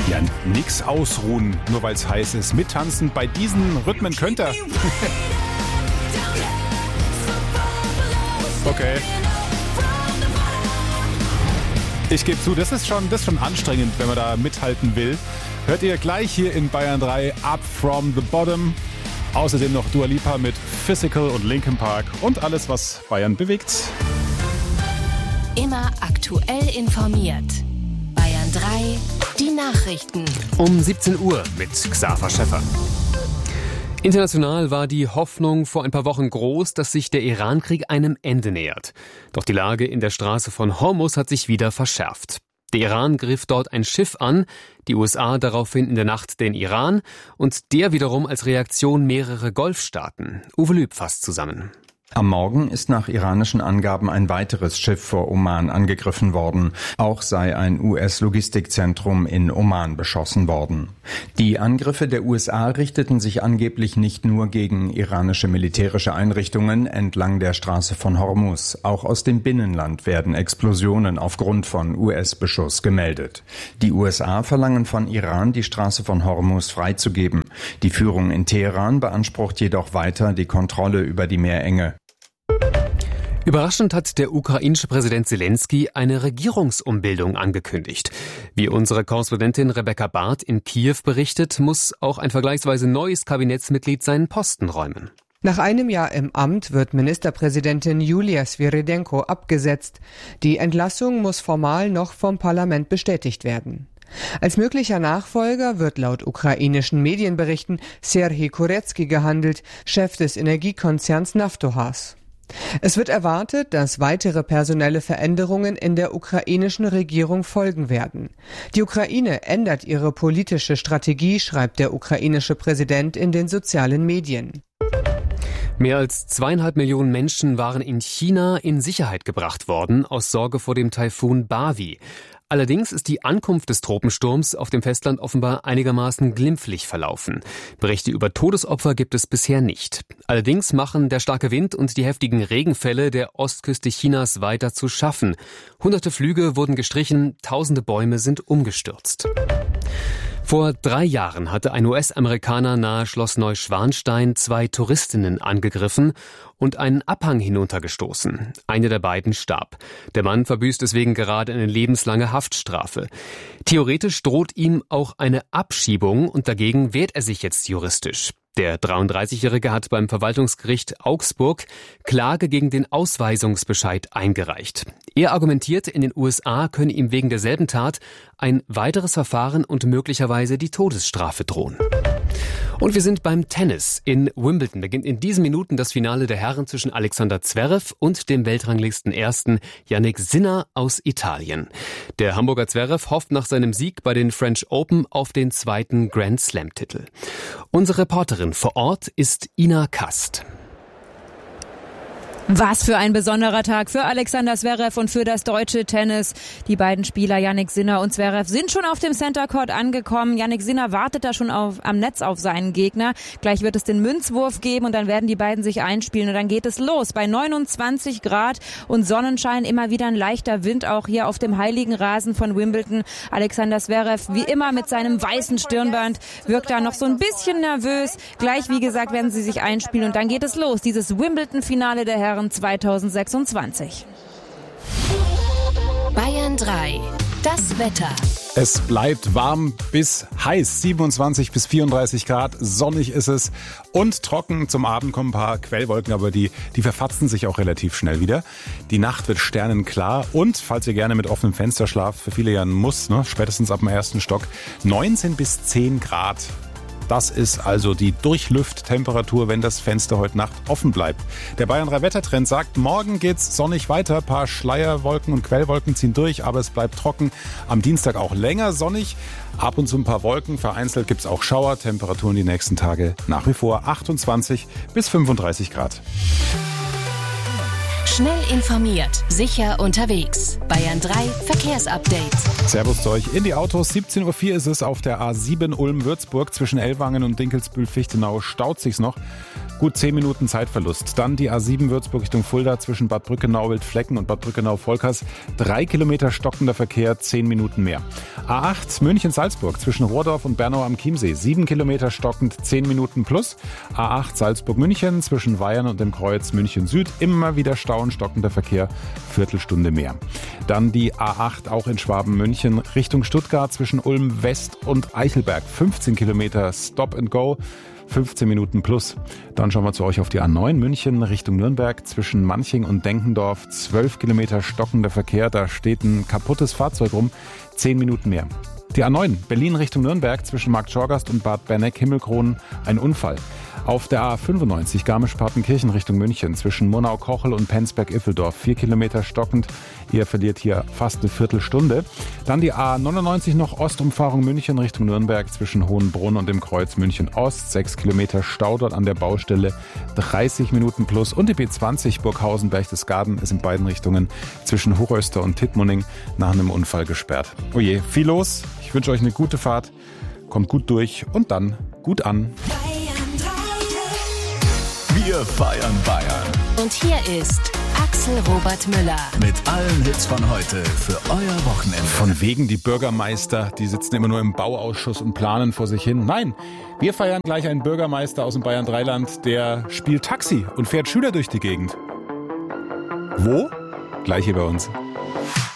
Ja, nix ausruhen, nur weil es heiß ist. Mittanzen bei diesen Rhythmen könnt ihr. Okay. Ich gebe zu, das ist schon anstrengend, wenn man da mithalten will. Hört ihr gleich hier in Bayern 3 Up From The Bottom. Außerdem noch Dua Lipa mit Physical und Linkin Park und alles, was Bayern bewegt. Immer aktuell informiert. Bayern 3, die Nachrichten. Um 17 Uhr mit Xaver Schäffer. International war die Hoffnung vor ein paar Wochen groß, dass sich der Iran-Krieg einem Ende nähert. Doch die Lage in der Straße von Hormuz hat sich wieder verschärft. Der Iran griff dort ein Schiff an, die USA daraufhin in der Nacht den Iran und der wiederum als Reaktion mehrere Golfstaaten. Uwe Lüb fasst zusammen. Am Morgen ist nach iranischen Angaben ein weiteres Schiff vor Oman angegriffen worden. Auch sei ein US-Logistikzentrum in Oman beschossen worden. Die Angriffe der USA richteten sich angeblich nicht nur gegen iranische militärische Einrichtungen entlang der Straße von Hormuz. Auch aus dem Binnenland werden Explosionen aufgrund von US-Beschuss gemeldet. Die USA verlangen von Iran, die Straße von Hormuz freizugeben. Die Führung in Teheran beansprucht jedoch weiter die Kontrolle über die Meerenge. Überraschend hat der ukrainische Präsident Zelensky eine Regierungsumbildung angekündigt. Wie unsere Korrespondentin Rebecca Barth in Kiew berichtet, muss auch ein vergleichsweise neues Kabinettsmitglied seinen Posten räumen. Nach einem Jahr im Amt wird Ministerpräsidentin Julia Sviridенko abgesetzt. Die Entlassung muss formal noch vom Parlament bestätigt werden. Als möglicher Nachfolger wird laut ukrainischen Medienberichten Serhij Kurecki gehandelt, Chef des Energiekonzerns Naftogaz. Es wird erwartet, dass weitere personelle Veränderungen in der ukrainischen Regierung folgen werden. Die Ukraine ändert ihre politische Strategie, schreibt der ukrainische Präsident in den sozialen Medien. Mehr als 2,5 Millionen Menschen waren in China in Sicherheit gebracht worden, aus Sorge vor dem Taifun Bavi. Allerdings ist die Ankunft des Tropensturms auf dem Festland offenbar einigermaßen glimpflich verlaufen. Berichte über Todesopfer gibt es bisher nicht. Allerdings machen der starke Wind und die heftigen Regenfälle der Ostküste Chinas weiter zu schaffen. Hunderte Flüge wurden gestrichen, tausende Bäume sind umgestürzt. Vor 3 Jahren hatte ein US-Amerikaner nahe Schloss Neuschwanstein 2 Touristinnen angegriffen und einen Abhang hinuntergestoßen. Eine der beiden starb. Der Mann verbüßt deswegen gerade eine lebenslange Haftstrafe. Theoretisch droht ihm auch eine Abschiebung und dagegen wehrt er sich jetzt juristisch. Der 33-Jährige hat beim Verwaltungsgericht Augsburg Klage gegen den Ausweisungsbescheid eingereicht. Er argumentiert, in den USA könne ihm wegen derselben Tat ein weiteres Verfahren und möglicherweise die Todesstrafe drohen. Und wir sind beim Tennis. In Wimbledon beginnt in diesen Minuten das Finale der Herren zwischen Alexander Zverev und dem Weltranglisten Ersten Jannik Sinner aus Italien. Der Hamburger Zverev hofft nach seinem Sieg bei den French Open auf den 2. Grand Slam-Titel. Unsere Reporterin vor Ort ist Ina Kast. Was für ein besonderer Tag für Alexander Zverev und für das deutsche Tennis. Die beiden Spieler Jannik Sinner und Zverev sind schon auf dem Center Court angekommen. Jannik Sinner wartet da schon am Netz auf seinen Gegner. Gleich wird es den Münzwurf geben und dann werden die beiden sich einspielen und dann geht es los. Bei 29 Grad und Sonnenschein, immer wieder ein leichter Wind auch hier auf dem heiligen Rasen von Wimbledon. Alexander Zverev wie immer mit seinem weißen Stirnband wirkt da noch so ein bisschen nervös. Gleich, wie gesagt, werden sie sich einspielen und dann geht es los. Dieses Wimbledon-Finale der Herren 2026. Bayern 3, das Wetter. Es bleibt warm bis heiß, 27 bis 34 Grad, sonnig ist es und trocken. Zum Abend kommen ein paar Quellwolken, aber die verfatzen sich auch relativ schnell wieder. Die Nacht wird sternenklar und, falls ihr gerne mit offenem Fenster schlaft, für viele ja ein Muss, spätestens ab dem 1. Stock, 19 bis 10 Grad. Das ist also die Durchlüfttemperatur, wenn das Fenster heute Nacht offen bleibt. Der Bayern 3 Wettertrend sagt, morgen geht's sonnig weiter. Ein paar Schleierwolken und Quellwolken ziehen durch, aber es bleibt trocken. Am Dienstag auch länger sonnig. Ab und zu ein paar Wolken. Vereinzelt gibt's auch Schauer. Temperaturen die nächsten Tage nach wie vor 28 bis 35 Grad. Schnell informiert, sicher unterwegs. Bayern 3 Verkehrsupdate. Servus zu euch in die Autos. 17.04 Uhr ist es auf der A7 Ulm-Würzburg. Zwischen Ellwangen und Dinkelsbühl-Fichtenau staut sich's noch. Gut 10 Minuten Zeitverlust. Dann die A7 Würzburg Richtung Fulda zwischen Bad Brückenau-Wildflecken und Bad Brückenau-Volkers. 3 Kilometer stockender Verkehr, 10 Minuten mehr. A8 München-Salzburg zwischen Rohrdorf und Bernau am Chiemsee. 7 Kilometer stockend, 10 Minuten plus. A8 Salzburg-München zwischen Weyern und dem Kreuz München Süd. Immer wieder Stau und stockender Verkehr, Viertelstunde mehr. Dann die A8 auch in Schwaben-München Richtung Stuttgart zwischen Ulm West und Eichelberg. 15 Kilometer Stop and Go. 15 Minuten plus. Dann schauen wir zu euch auf die A9 München Richtung Nürnberg zwischen Manching und Denkendorf. 12 Kilometer stockender Verkehr, da steht ein kaputtes Fahrzeug rum. 10 Minuten mehr. Die A9 Berlin Richtung Nürnberg zwischen Marktschorgast und Bad Berneck-Himmelkronen. Ein Unfall. Auf der A95 Garmisch-Partenkirchen Richtung München zwischen Murnau-Kochel und Penzberg-Iffeldorf 4 Kilometer stockend. Ihr verliert hier fast eine Viertelstunde. Dann die A99 noch Ostumfahrung München Richtung Nürnberg zwischen Hohenbrunn und dem Kreuz München Ost. 6 Kilometer Stau dort an der Baustelle, 30 Minuten plus. Und die B20 Burghausen-Berchtesgaden ist in beiden Richtungen zwischen Hochröster und Tittmoning nach einem Unfall gesperrt. Oh je, viel los. Ich wünsche euch eine gute Fahrt. Kommt gut durch und dann gut an. Wir feiern Bayern. Und hier ist Axel Robert Müller. Mit allen Hits von heute für euer Wochenende. Von wegen die Bürgermeister, die sitzen immer nur im Bauausschuss und planen vor sich hin. Nein, wir feiern gleich einen Bürgermeister aus dem Bayern-3-Land, der spielt Taxi und fährt Schüler durch die Gegend. Wo? Gleich hier bei uns.